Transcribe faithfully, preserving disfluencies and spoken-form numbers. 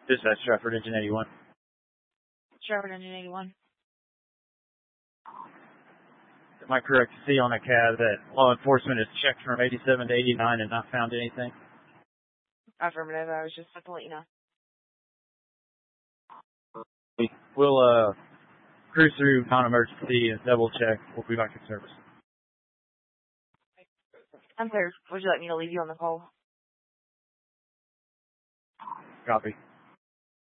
Dispatch Stratford, engine eighty-one. Stratford, engine eighty-one. Am I correct to see on a cab that law enforcement has checked from eighty-seven to eighty-nine and not found anything? Affirmative. I was just about to let you know. We'll uh, cruise through non-emergency and double check. We'll be back in service. I'm clear. Would you like me to leave you on the call? Copy.